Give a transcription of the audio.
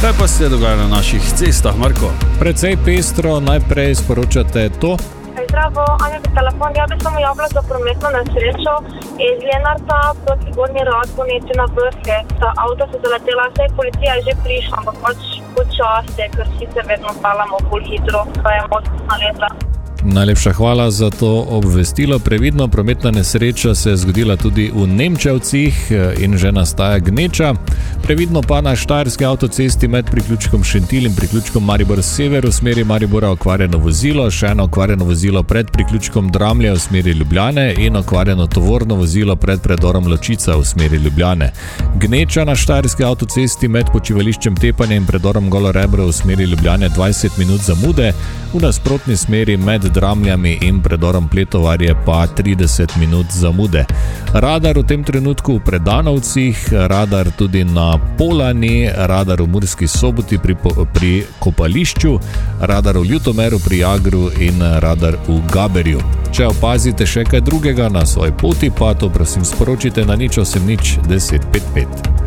Kaj pa se dogaja na naših cestah, Marko? Precej pestro, najprej sporočate to. Zdravo, Anja pri telefon. Ja bi samo javila za prometno nesrečo iz Lenarta proti Gornji Radgoni na Vrhe. Ta avto se zaletela, saj policija je že prišla, ampak pač počasi, ker sicer vedno palamo bolj hitro, pa je možnost leta. Najlepša hvala za to obvestilo. Previdno, prometna nesreča se je zgodila tudi v Nemčevcih in že nastaja gneča. Previdno pa na štajerski avtocesti med priključkom Šentilj in priključkom Maribor sever v smeri Maribora okvarjeno vozilo, še eno okvarjeno vozilo pred priključkom Dramlje v smeri Ljubljane in okvarjeno tovorno vozilo pred predorom Ločica v smeri Ljubljane. Gneča na štajerski avtocesti med počivališčem Tepanje in predorom Golo Rebro v smeri Ljubljane 20 minut zamude, v nasprotni smeri med Dramljami in predorom Pletovarje pa 30 minut zamude. Radar v tem trenutku v Predanovcih, radar tudi na Polani, radar v Murski Soboti pri Kopališču, radar v Ljutomeru pri Jagru in radar v Gaberju. Če opazite še kaj drugega na svoji poti, pa to prosim sporočite na 0800 10 55.